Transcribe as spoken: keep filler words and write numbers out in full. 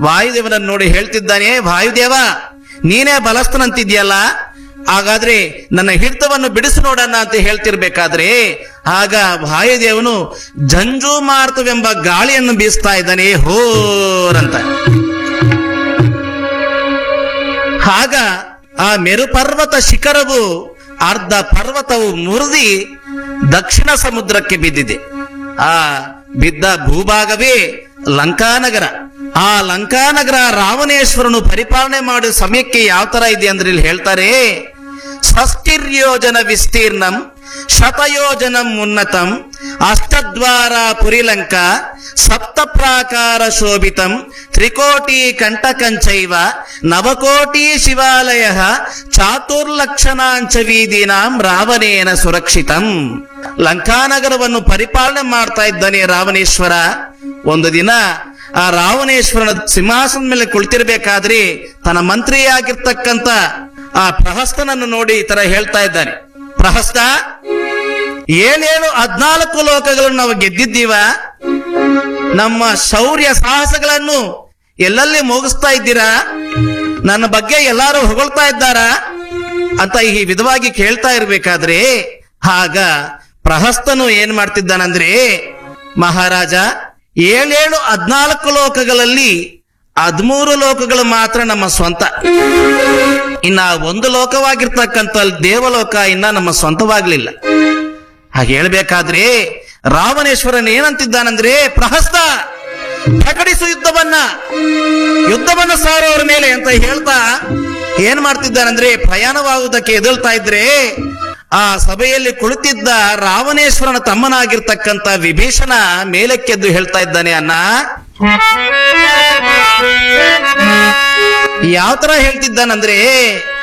ವಾಯುದೇವನನ್ನು ನೋಡಿ ಹೇಳ್ತಿದ್ದಾನೆ, ವಾಯುದೇವ ನೀನೇ ಬಲಸ್ಥನಂತಿದ್ಯಲ್ಲ, ಹಾಗಾದ್ರೆ ನನ್ನ ಹಿಡಿತವನ್ನು ಬಿಡಿಸಿ ನೋಡೋಣ ಅಂತ ಹೇಳ್ತಿರ್ಬೇಕಾದ್ರೆ ಆಗ ವಾಯುದೇವನು ಜಂಜೂಮಾರ್ತವೆಂಬ ಗಾಳಿಯನ್ನು ಬೀಸ್ತಾ ಇದ್ದಾನೆ, ಹೋರಂತ. ಆಗ ಆ ಮೇರುಪರ್ವತ ಶಿಖರವು ಅರ್ಧ ಪರ್ವತವು ಮುರಿದಿ ದಕ್ಷಿಣ ಸಮುದ್ರಕ್ಕೆ ಬಿದ್ದಿದೆ. ಆ ಬಿದ್ದ ಭೂಭಾಗವೇ ಲಂಕಾನಗರ. ಆ ಲಂಕಾನಗರ ರಾವಣೇಶ್ವರನು ಪರಿಪಾಲನೆ ಮಾಡುವ ಸಮಯಕ್ಕೆ ಯಾವ ತರ ಇದೆ ಅಂದ್ರೆ ಇಲ್ಲಿ ಹೇಳ್ತಾರೆ, ಷಷ್ಟಿರ್ಯೋಜನ ವಿಸ್ತೀರ್ಣಂ ಶತಯೋಜನಂ ಉನ್ನತಂ ಅಷ್ಟದ್ವಾರ ಪುರಿಲಂಕ ಸಪ್ತ ಪ್ರಾಕಾರ ಶೋಭಿತಂ ತ್ರಿಕೋಟಿ ಕಂಟಕಂಚೈವ ನವಕೋಟಿ ಶಿವಾಲಯ ಚಾತುರ್ಲಕ್ಷಣಾಂಚ ವೀದೀನಾಂ ರಾವಣೇನ ಸುರಕ್ಷಿತಂ. ಲಂಕಾನಗರವನ್ನು ಪರಿಪಾಲನೆ ಮಾಡ್ತಾ ಇದ್ದಾನೆ ರಾವಣೇಶ್ವರ. ಒಂದು ದಿನ ಆ ರಾವಣೇಶ್ವರನ ಸಿಂಹಾಸನದ ಮೇಲೆ ಕುಳಿತಿರ್ಬೇಕಾದ್ರೆ ತನ್ನ ಮಂತ್ರಿಯಾಗಿರ್ತಕ್ಕಂಥ ಆ ಪ್ರಹಸ್ತನನ್ನು ನೋಡಿ ಈ ತರ ಹೇಳ್ತಾ ಇದ್ದಾನೆ, ಪ್ರಹಸ್ತ, ಏಳೇಳು ಹದ್ನಾಲ್ಕು ಲೋಕಗಳನ್ನು ನಾವು ಗೆದ್ದಿದ್ದೀವ, ನಮ್ಮ ಶೌರ್ಯ ಸಾಹಸಗಳನ್ನು ಎಲ್ಲೆಲ್ಲಿ ಮುಗಿಸ್ತಾ ಇದ್ದೀರಾ, ನನ್ನ ಬಗ್ಗೆ ಎಲ್ಲಾರು ಹೊಗಳ್ತಾ ಇದ್ದಾರ ಅಂತ ಈ ವಿಧವಾಗಿ ಕೇಳ್ತಾ ಇರ್ಬೇಕಾದ್ರೆ ಆಗ ಪ್ರಹಸ್ತನು ಏನ್ ಮಾಡ್ತಿದ್ದಾನಂದ್ರೆ, ಮಹಾರಾಜ, ಏಳೇಳು ಹದ್ನಾಲ್ಕು ಲೋಕಗಳಲ್ಲಿ ಹದ್ಮೂರು ಲೋಕಗಳು ಮಾತ್ರ ನಮ್ಮ ಸ್ವಂತ, ಇನ್ನ ಒಂದು ಲೋಕವಾಗಿರ್ತಕ್ಕಂಥ ದೇವಲೋಕ ಇನ್ನ ನಮ್ಮ ಸ್ವಂತವಾಗ್ಲಿಲ್ಲ. ಹಾಗೆ ಹೇಳ್ಬೇಕಾದ್ರೆ ರಾವಣೇಶ್ವರನ್ ಏನಂತಿದ್ದಾನಂದ್ರೆ, ಪ್ರಹಸ್ತ, ಪ್ರಕಟಿಸು ಯುದ್ಧವನ್ನ, ಯುದ್ಧವನ್ನ ಸಾರೋರ ಮೇಲೆ ಅಂತ ಹೇಳ್ತಾ ಏನ್ ಮಾಡ್ತಿದ್ದಾನಂದ್ರೆ, ಪ್ರಯಾಣವಾಗುವುದಕ್ಕೆ ಎದುಳ್ತಾ ಇದ್ರೆ ಆ ಸಭೆಯಲ್ಲಿ ಕುಳಿತಿದ್ದ ರಾವಣೇಶ್ವರನ ತಮ್ಮನಾಗಿರ್ತಕ್ಕಂಥ ವಿಭೀಷಣ ಮೇಲಕ್ಕೆದ್ದು ಹೇಳ್ತಾ ಇದ್ದಾನೆ, ಅಣ್ಣ, ಯಾವ ತರ ಹೇಳ್ತಿದ್ದಾನಂದ್ರೆ,